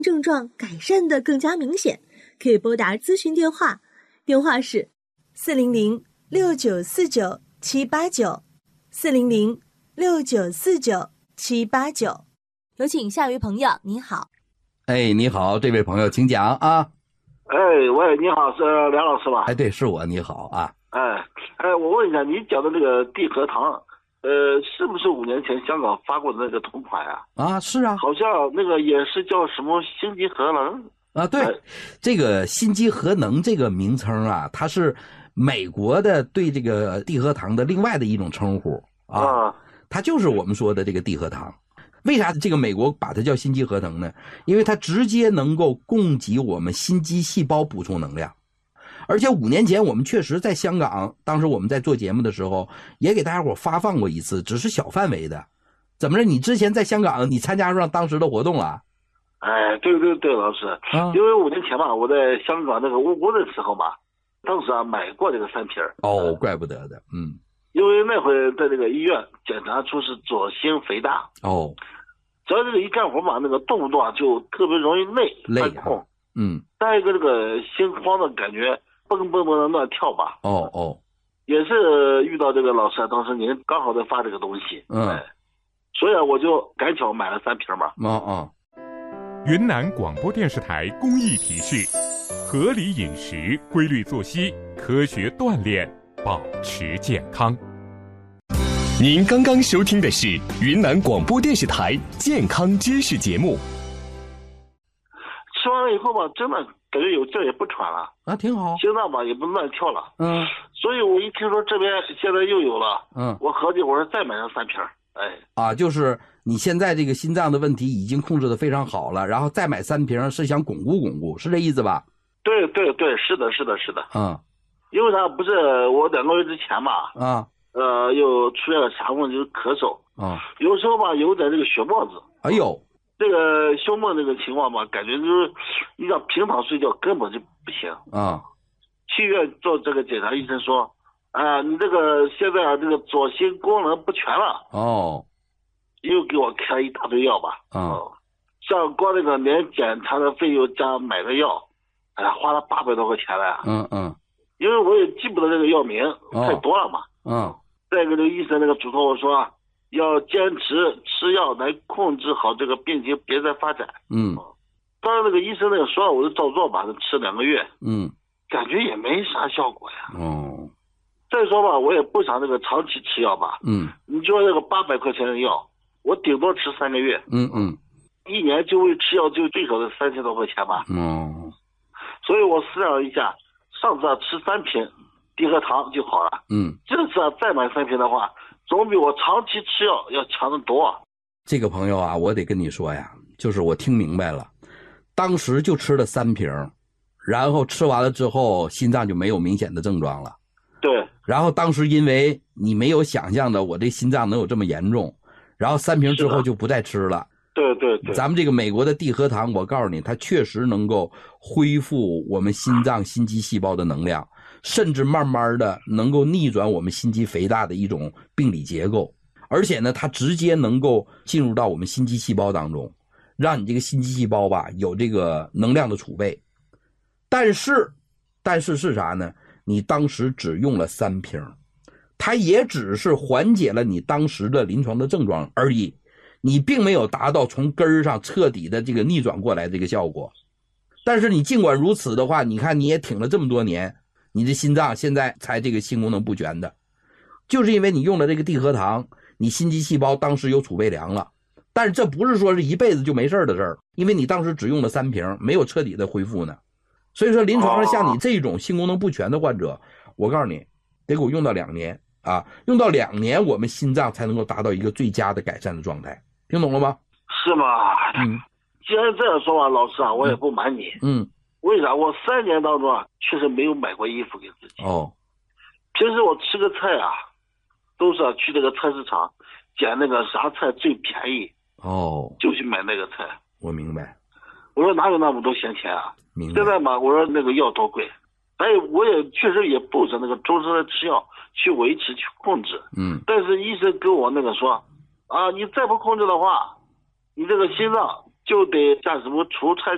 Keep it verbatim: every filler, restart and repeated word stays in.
症状改善的更加明显，可以拨打咨询电话，电话是四零零六九四九七八九，四零零六九四九七八九。有请下一位朋友，您好。 哎，你好，这位朋友，请讲啊。 哎，喂，你好，是梁老师吧？ 哎，对，是我，你好啊。 哎，哎，我问一下，你讲的那个地核糖，呃，是不是五年前香港发过的那个同款啊？ 啊，是啊， 好像那个也是叫什么心肌核能啊，对，哎、这个心肌核能这个名称啊，它是美国的对这个地核糖的另外的一种称呼啊，啊它就是我们说的这个地核糖。为啥这个美国把它叫心肌核能呢？因为它直接能够供给我们心肌细胞补充能量。而且五年前我们确实在香港，当时我们在做节目的时候也给大家伙发放过一次，只是小范围的。怎么着，你之前在香港你参加上当时的活动了？ 哎，对对对，老师、啊、因为五年前嘛，我在香港那个务工的时候嘛，当时啊买过这个三瓶。 哦，怪不得的。嗯， 因为那会在这个医院检查出是左心肥大。 哦， 只要这个一干活嘛，那个动不动啊就特别容易累累痛。 嗯， 再一个这个心慌的感觉，蹦蹦蹦的乱跳吧。 哦哦， 也是遇到这个老师，当时您刚好在发这个东西。 嗯， 哎、所以我就赶巧买了三瓶嘛。 哦哦。 云南广播电视台公益提示：合理饮食、规律作息、科学锻炼，保持健康。 您刚刚收听的是云南广播电视台健康知识节目。 吃完了以后吧，真的感觉有劲儿，也不喘了啊，挺好。 心脏吧也不乱跳了。 嗯， 所以我一听说这边现在又有了， 嗯， 我合计我说再买上三瓶。哎， 啊，就是你现在这个心脏的问题已经控制得非常好了，然后再买三瓶是想巩固巩固，是这意思吧？ 对对对，是的，是的，是的。 嗯， 因为啥？不是我两个月之前嘛， 啊， 呃，又出现了啥问题？就是咳嗽。 啊， 有时候吧，有点这个血沫子。 哎呦。 这个胸闷这个情况吧，感觉就是你想平躺睡觉根本就不行啊。 去医院做这个检查，医生说，啊、呃，你这个现在啊，这个左心功能不全了。 哦。 又给我开一大堆药吧。 啊、 哦。像光那个连检查的费用加买个药，哎呀，花了八百多块钱了呀。 嗯嗯。 因为我也记不得这个药名， 哦、 太多了嘛。 嗯。 再一个，这个医生那个嘱托我说。要坚持吃药来控制好这个病情，别再发展。 嗯， 当然那个医生那个说了，我就照做吧，吃两个月。 嗯， 感觉也没啥效果呀。 哦。 再说吧，我也不想这个长期吃药吧。 嗯。 你就说那个八百块钱的药，我顶多吃三个月。 嗯嗯。 一年就为吃药就最少的三千多块钱吧。 哦。 所以我思量一下，上次啊吃三瓶地核糖就好了。 嗯。 这次啊再买三瓶的话。总比我长期吃药要强得多。 这个朋友啊，我得跟你说呀，就是我听明白了，当时就吃了三瓶，然后吃完了之后，心脏就没有明显的症状了。 对。 然后当时因为你没有想象的我这心脏能有这么严重，然后三瓶之后就不再吃了。 对对对。 咱们这个美国的地核糖，我告诉你，它确实能够恢复我们心脏心肌细胞的能量。甚至慢慢的能够逆转我们心肌肥大的一种病理结构，而且呢，它直接能够进入到我们心肌细胞当中，让你这个心肌细胞吧有这个能量的储备。但是，但是是啥呢？你当时只用了三瓶，它也只是缓解了你当时的临床的症状而已，你并没有达到从根儿上彻底的这个逆转过来这个效果。但是你尽管如此的话，你看你也挺了这么多年。你的心脏现在才这个心功能不全的，就是因为你用了这个地核糖，你心肌细胞当时有储备粮了，但是这不是说是一辈子就没事的事儿，因为你当时只用了三瓶，没有彻底的恢复呢。所以说临床上像你这种心功能不全的患者，我告诉你，得给我用到两年啊，用到两年我们心脏才能够达到一个最佳的改善的状态，听懂了吗？ 是吗？ 嗯。 既然这样说吧，老师啊，我也不瞒你。 嗯。 为啥？我三年当中啊，确实没有买过衣服给自己。 哦。 平时我吃个菜啊，都是、啊、去这个菜市场捡那个啥菜最便宜。 哦。 就去买那个菜。 我明白。 我说哪有那么多闲钱啊？ 明白。 现在嘛，我说那个药多贵，但是我也确实也不止那个终身的吃药去维持去控制。 嗯。 但是医生跟我那个说，啊，你再不控制的话，你这个心脏就得干什么除颤